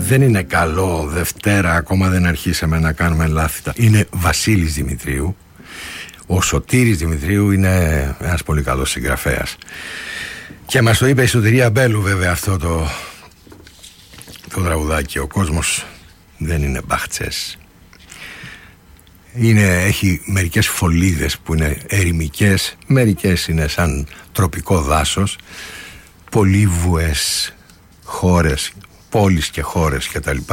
δεν είναι καλό Δευτέρα, ακόμα δεν αρχίσαμε να κάνουμε λάθη. Είναι Βασίλης Δημητρίου. Ο Σωτήρης Δημητρίου είναι ένας πολύ καλός συγγραφέας. Και μας το είπε η Σωτηρία Μπέλου, βέβαια, αυτό το τραγουδάκι. Ο κόσμος δεν είναι μπαχτσές. Έχει μερικές φωλίδες που είναι ερημικές, μερικές είναι σαν τροπικό δάσος, πολύβουες χώρες, πόλεις και χώρες κτλ.